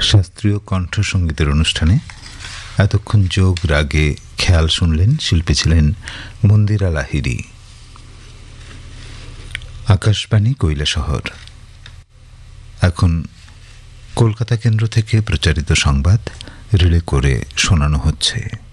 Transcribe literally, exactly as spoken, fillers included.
শাস্ত্রীয় কণ্ঠসঙ্গীতের অনুষ্ঠানে এতক্ষণ যোগ রাগে খেয়াল শুনলেন। শিল্পী ছিলেন মন্দিরা লাহিড়ী। আকাশবাণী কৈলাসহর। এখন কলকাতা কেন্দ্র থেকে প্রচারিত সংবাদ রিলে করে শোনানো হচ্ছে।